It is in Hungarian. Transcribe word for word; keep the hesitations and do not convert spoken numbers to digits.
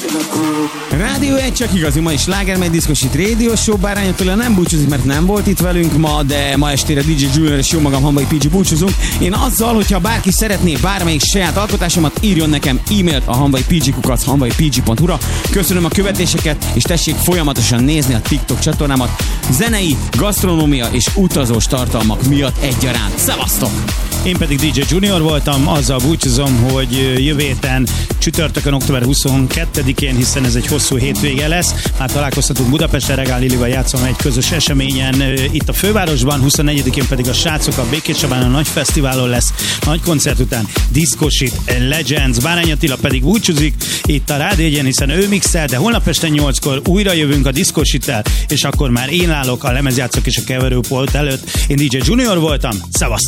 Rádió egy csak igazi, ma is Sláger Megy Diszkosít Radio Show. Bárány Attila nem búcsúzik, mert nem volt itt velünk ma, de ma estére dé dzsé Junior és jó magam, Hamvai pé gé búcsúzunk. Én azzal, hogyha bárki szeretné bármelyik saját alkotásomat, írjon nekem e-mailt a hamvai pé gé kukac hamvai pé gé pont hu-ra. Köszönöm a követéseket, és tessék folyamatosan nézni a TikTok csatornámat zenei, gasztronómia és utazós tartalmak miatt egyaránt. Szevasztok! Én pedig dé dzsé Junior voltam, azzal búcsúzom, hogy jövő héten csütörtökön, október huszonkettedikén, hiszen ez egy hosszú hétvége lesz. Már találkozhatunk Budapesten, Regál Lilival játszom egy közös eseményen itt a fővárosban, huszonnegyedikén pedig a srácok a Békés Csabán a nagy fesztiválon lesz, nagy koncert után Diszkosít Legends. Bárány Attila pedig búcsúzik itt a Rádió egyen, hiszen ő mixel, de holnap este nyolckor újra jövünk a Diszkosíttel, és akkor már én állok a lemezjátszók és a keverőpult előtt. Én dé dzsé Junior voltam, szevasztok!